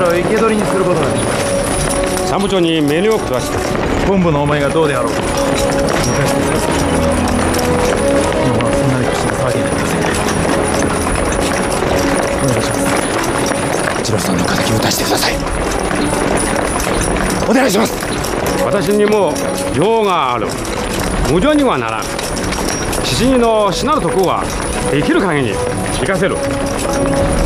らを生け捕りにすることだ。 参謀長に命令を下した。 本部のお前がどうであろうか、迎えしてください。今はそんなに口を騒げないでください。お願いします。 一郎さんの敵を出してください。お願いします。 私にも用がある。無情にはならん。父の死なるとこはできる限り生かせる。